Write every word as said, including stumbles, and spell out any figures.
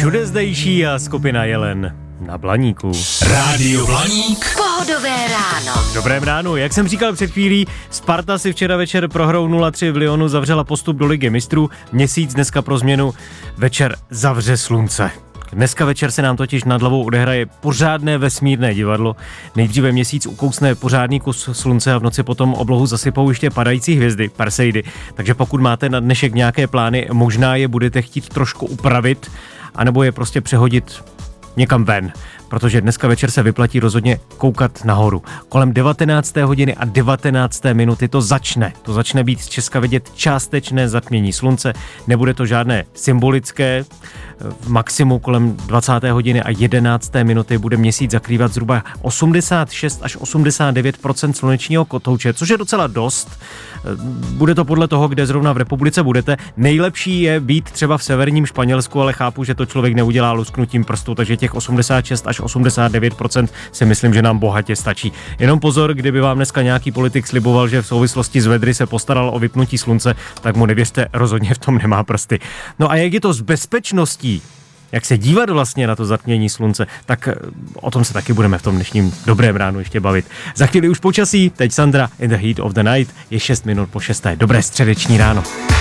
Všude zdejší a skupina Jelen na Blaníku. Rádio Blaník. Pohodové ráno. Dobrém ránu. Jak jsem říkal před chvílí, Sparta si včera večer prohrou nula tři v Lyonu zavřela postup do Ligy mistrů. Měsíc dneska pro změnu večer zavře slunce. Dneska večer se nám totiž nad hlavou odehraje pořádné vesmírné divadlo. Nejdříve měsíc ukousne pořádný kus slunce a v noci potom oblohu zasypou ještě padající hvězdy, Perseidy. Takže pokud máte na dnešek nějaké plány, možná je budete chtít trošku upravit, anebo je prostě přehodit někam ven, protože dneska večer se vyplatí rozhodně koukat nahoru. Kolem devatenácté hodiny a devatenácté minuty to začne. To začne být z Česka vidět částečné zatmění slunce. Nebude to žádné symbolické. V maximu kolem dvacáté hodiny a jedenácté minuty bude měsíc zakrývat zhruba osmdesát šest až osmdesát devět procent slunečního kotouče, což je docela dost. Bude to podle toho, kde zrovna v republice budete. Nejlepší je být třeba v severním Španělsku, ale chápu, že to člověk neudělá lusknutím prstu, takže těch osmdesát šest až osmdesát devět procent si myslím, že nám bohatě stačí. Jenom pozor, kdyby vám dneska nějaký politik sliboval, že v souvislosti s vedry se postaral o vypnutí slunce, tak mu nevěřte, rozhodně v tom nemá prsty. No a jak je to s bezpečností? Jak se dívat vlastně na to zatmění slunce, tak o tom se taky budeme v tom dnešním dobrém ránu ještě bavit. Za chvíli už počasí, teď Sandra in the Heat of the Night, je šest minut po šesté. Dobré středeční ráno.